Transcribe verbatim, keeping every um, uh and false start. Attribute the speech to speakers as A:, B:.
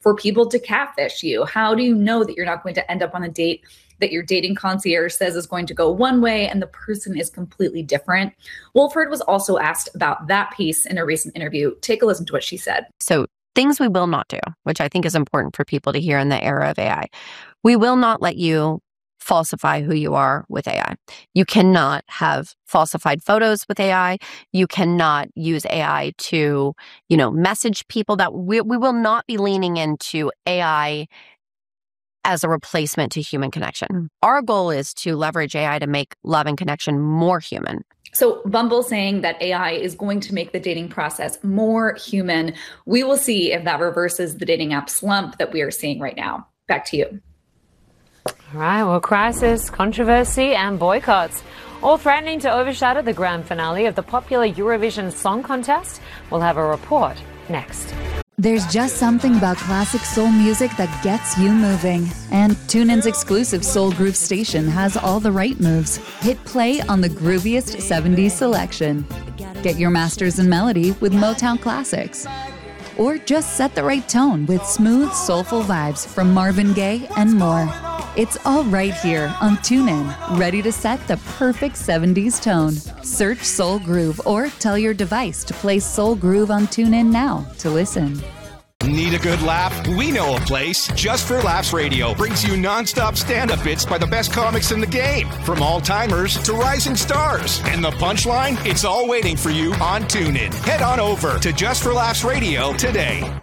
A: for people to catfish you? How do you know that you're not going to end up on a date that your dating concierge says is going to go one way and the person is completely different? Wolford was also asked about that piece in a recent interview. Take a listen to what she said.
B: So things we will not do, which I think is important for people to hear in the era of A I. We will not let you falsify who you are with A I. You cannot have falsified photos with A I. You cannot use A I to, you know, message people. That we, we will not be leaning into A I as a replacement to human connection. Our goal is to leverage A I to make love and connection more human.
A: So Bumble saying that A I is going to make the dating process more human. We will see if that reverses the dating app slump that we are seeing right now. Back to you.
C: All right, well, crisis, controversy, and boycotts, all threatening to overshadow the grand finale of the popular Eurovision Song Contest. We'll have a report next.
D: There's just something about classic soul music that gets you moving. And TuneIn's exclusive Soul Groove station has all the right moves. Hit play on the grooviest seventies selection. Get your masters in melody with Motown Classics. Or just set the right tone with smooth, soulful vibes from Marvin Gaye and more. It's all right here on TuneIn, ready to set the perfect seventies tone. Search Soul Groove or tell your device to play Soul Groove on TuneIn now to listen.
E: Need a good laugh? We know a place. Just for Laughs Radio brings you nonstop stand-up bits by the best comics in the game, from all-timers to rising stars. And the punchline? It's all waiting for you on TuneIn. Head on over to Just for Laughs Radio today.